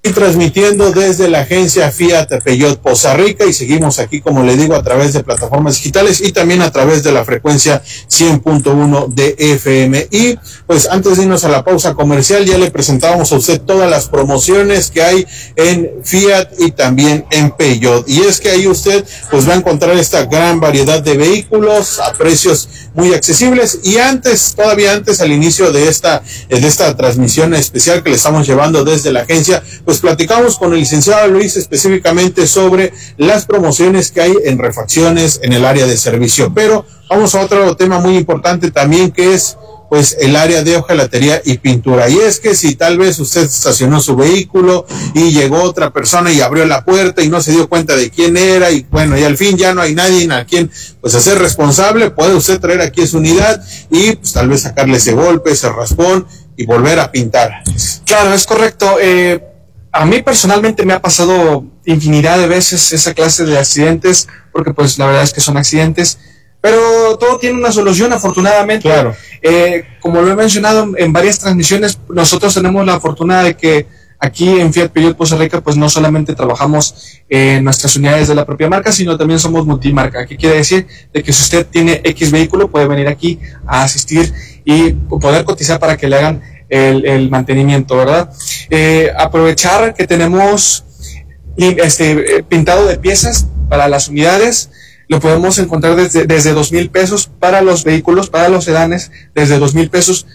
Transmitiendo desde la agencia Fiat Peugeot Poza Rica y seguimos aquí, como le digo, a través de plataformas digitales y también a través de la frecuencia 100.1 de FM. Y pues antes de irnos a la pausa comercial, ya le presentábamos a usted todas las promociones que hay en Fiat y también en Peugeot. Y es que ahí usted pues va a encontrar esta gran variedad de vehículos a precios muy accesibles. Y todavía antes, al inicio de esta transmisión especial que le estamos llevando desde la agencia, pues platicamos con el licenciado Luis específicamente sobre las promociones que hay en refacciones en el área de servicio. Pero vamos a otro tema muy importante también, que es pues el área de hojalatería y pintura. Y es que si tal vez usted estacionó su vehículo y llegó otra persona y abrió la puerta y no se dio cuenta de quién era, y bueno, y al fin ya no hay nadie a quien pues hacer responsable, puede usted traer aquí su unidad y pues tal vez sacarle ese golpe, ese raspón y volver a pintar. Claro, es correcto. A mí personalmente me ha pasado infinidad de veces esa clase de accidentes, porque pues la verdad es que son accidentes, pero todo tiene una solución, afortunadamente. Claro. Como lo he mencionado en varias transmisiones, nosotros tenemos la fortuna de que aquí en Fiat Peugeot Poza Rica pues no solamente trabajamos en nuestras unidades de la propia marca, sino también somos multimarca. ¿Qué quiere decir? De que si usted tiene X vehículo, puede venir aquí a asistir y poder cotizar para que le hagan el mantenimiento, ¿verdad? Aprovechar que tenemos pintado de piezas para las unidades. Lo podemos encontrar desde 2,000 pesos para los vehículos, para los sedanes, desde 2,000 pesos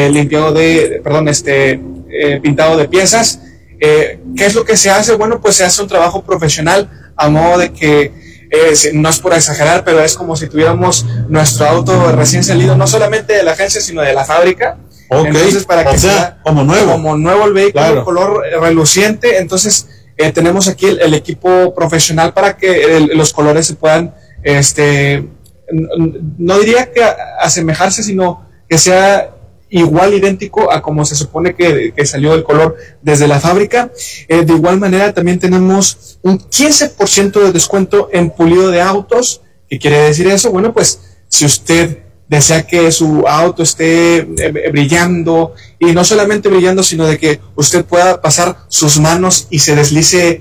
pintado de piezas. ¿Qué es lo que se hace? Bueno, pues se hace un trabajo profesional, a modo de que no es por exagerar, pero es como si tuviéramos nuestro auto recién salido, no solamente de la agencia, sino de la fábrica. Okay. Entonces, para que sea como nuevo el vehículo, claro, color reluciente. Entonces, tenemos aquí el equipo profesional para que los colores se puedan, no diría que asemejarse, sino que sea igual, idéntico a como se supone que salió el color desde la fábrica. De igual manera, también tenemos un 15% de descuento en pulido de autos. ¿Qué quiere decir eso? Bueno, pues si usted desea que su auto esté brillando, y no solamente brillando, sino de que usted pueda pasar sus manos y se deslice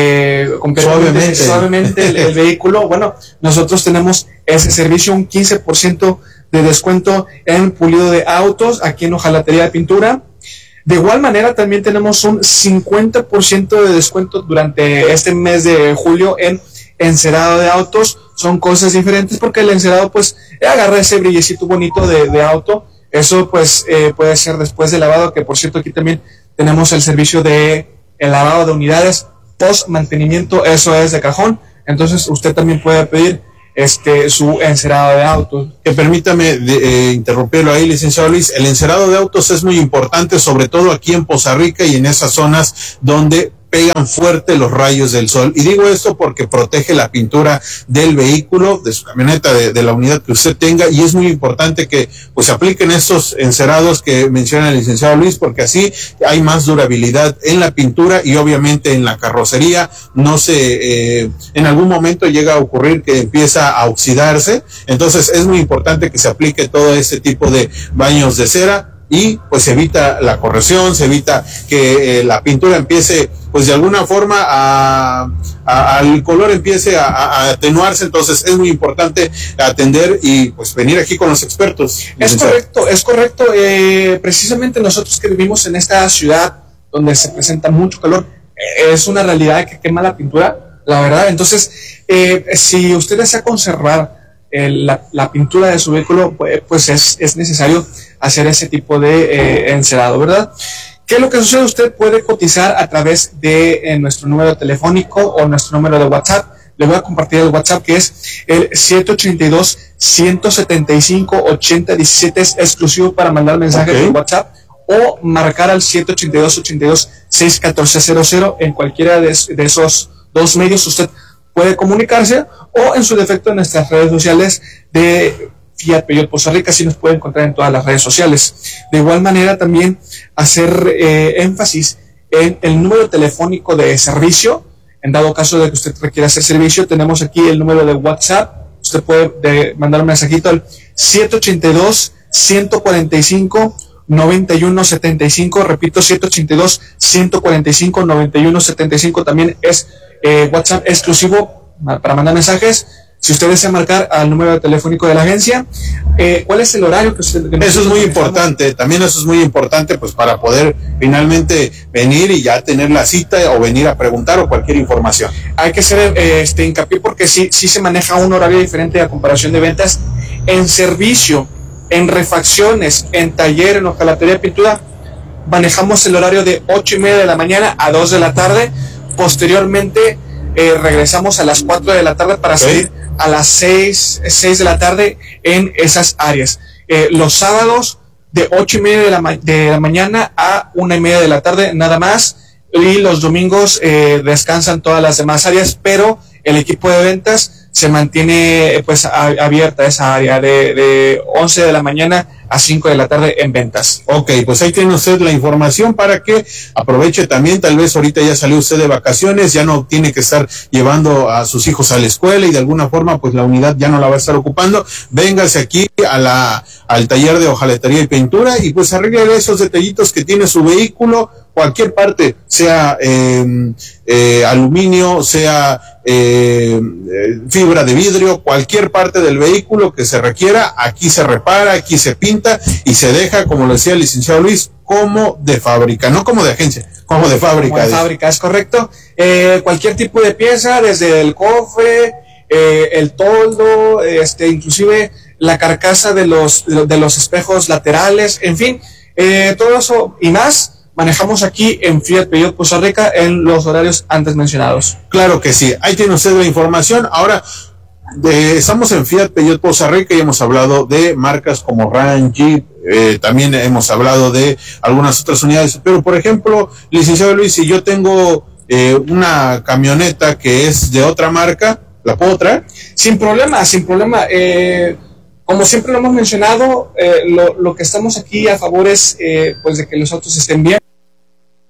suavemente el vehículo, bueno, nosotros tenemos ese servicio, un 15% de descuento en pulido de autos aquí en hojalatería de pintura. De igual manera, también tenemos un 50% de descuento durante este mes de julio en encerado de autos. Son cosas diferentes, porque el encerado pues agarra ese brillecito bonito de auto. Eso pues puede ser después de lavado, que por cierto aquí también tenemos el servicio de el lavado de unidades post mantenimiento, eso es de cajón. Entonces usted también puede pedir su encerado de autos. Que permítame interrumpirlo ahí, licenciado Luis. El encerado de autos es muy importante, sobre todo aquí en Poza Rica y en esas zonas donde pegan fuerte los rayos del sol. Y digo esto porque protege la pintura del vehículo, de su camioneta, de la unidad que usted tenga, y es muy importante que pues apliquen estos encerados que menciona el licenciado Luis, porque así hay más durabilidad en la pintura y obviamente en la carrocería. No en algún momento llega a ocurrir que empieza a oxidarse, entonces es muy importante que se aplique todo este tipo de baños de cera, y pues se evita la corrosión, se evita que la pintura empiece pues de alguna forma el color empiece a atenuarse. Entonces es muy importante atender y pues venir aquí con los expertos. Es correcto. Precisamente nosotros que vivimos en esta ciudad donde se presenta mucho calor, es una realidad que quema la pintura, la verdad. Entonces, si usted desea conservar la pintura de su vehículo, pues es necesario hacer ese tipo de encerado, ¿verdad? ¿Qué es lo que sucede? Usted puede cotizar a través de nuestro número telefónico o nuestro número de WhatsApp. Le voy a compartir el WhatsApp, que es el 782-175-8017, es exclusivo para mandar mensajes de WhatsApp, o marcar al 782-82-61400. En cualquiera de esos dos medios usted puede comunicarse, o en su defecto en nuestras redes sociales de Fiat Peugeot Poza Rica, así nos puede encontrar en todas las redes sociales. De igual manera, también hacer énfasis en el número telefónico de servicio. En dado caso de que usted requiera hacer servicio, tenemos aquí el número de WhatsApp. Usted puede mandar un mensajito al 782-145 9175, repito, 782-145-9175, también es WhatsApp exclusivo para mandar mensajes. Si usted desea marcar al número telefónico de la agencia, ¿cuál es el horario que usted... Eso es muy importante, también eso es muy importante, pues para poder finalmente venir y ya tener la cita o venir a preguntar o cualquier información. Hay que hacer hincapié porque sí se maneja un horario diferente a comparación de ventas. En servicio, en refacciones, en taller, en hojalatería de pintura, manejamos el horario de 8:30 de la mañana a 2 de la tarde. Posteriormente, regresamos a las 4 de la tarde para salir a las 6 de la tarde en esas áreas. Los sábados de 8:30 de la mañana a 1:30 de la tarde nada más, y los domingos descansan todas las demás áreas, pero el equipo de ventas se mantiene pues abierta esa área de 11 de la mañana a 5 de la tarde en ventas. Ok, pues ahí tiene usted la información para que aproveche también. Tal vez ahorita ya salió usted de vacaciones, ya no tiene que estar llevando a sus hijos a la escuela y de alguna forma pues la unidad ya no la va a estar ocupando. Véngase aquí al taller de hojalatería y pintura y pues arregle esos detallitos que tiene su vehículo, cualquier parte, sea aluminio, sea fibra de vidrio, cualquier parte del vehículo que se requiera, aquí se repara, aquí se pinta y se deja, como lo decía el licenciado Luis, como de fábrica, no como de agencia, como de fábrica. Como de fábrica, es correcto. Cualquier tipo de pieza, desde el cofre, el toldo, inclusive la carcasa de los espejos laterales, en fin, todo eso y más manejamos aquí en Fiat Peugeot Poza Rica en los horarios antes mencionados. Claro que sí, ahí tiene usted la información. Ahora, estamos en Fiat Peugeot Poza Rica y hemos hablado de marcas como Ram, Jeep, también hemos hablado de algunas otras unidades, pero por ejemplo, licenciado Luis, si yo tengo una camioneta que es de otra marca, ¿la puedo traer? Sin problema, sin problema. Como siempre lo hemos mencionado, lo que estamos aquí a favor es pues de que los autos estén bien.